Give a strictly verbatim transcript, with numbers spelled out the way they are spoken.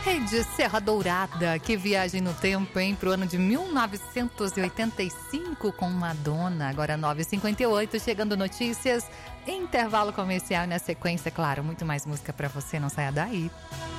Rede Serra Dourada, que viagem no tempo, hein? Pro ano de mil novecentos e oitenta e cinco com Madonna. Agora nove e cinquenta e oito, chegando notícias, intervalo comercial e na sequência, claro, muito mais música pra você, não saia daí.